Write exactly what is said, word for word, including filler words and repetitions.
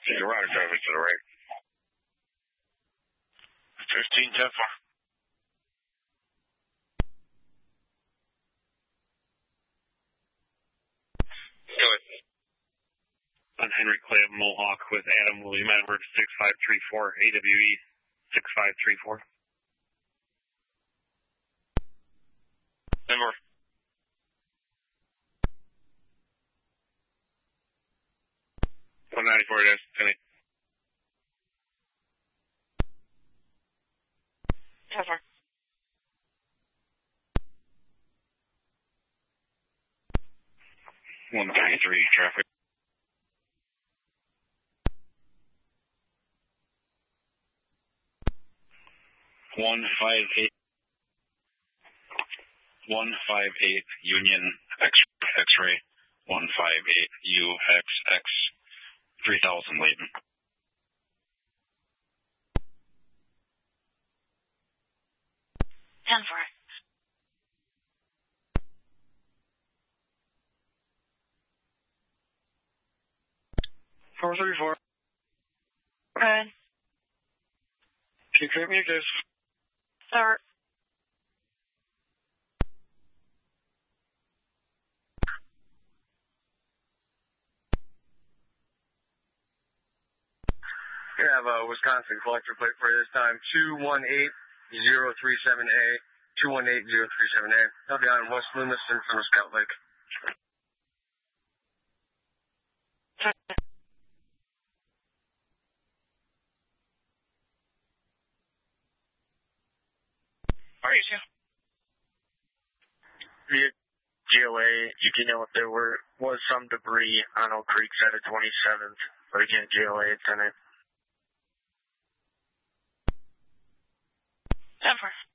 Roger, traffic to the right. fifteen ten four. Go ahead. On Henry Clay of Mohawk with Adam William Edwards, six five three four, A W E six five three four. Denver. one ninety-four dash ten eight. Denver. one thirty-three traffic. one five eight. one five eight Union X, X-ray. one five eight U X X three thousand Layton. Denver. four thirty-four. Good. Keep track me, guys. Start. We have a Wisconsin collector plate for you this time, two one eight zero three seven A, two one eight zero three seven A. That'll be on West Loomis in front of Scout Lake. Where are you, Sue? Via G L A, you can know if there were was some debris on Oak Creek side of twenty-seventh, but again, G L A, it's in it. Denver.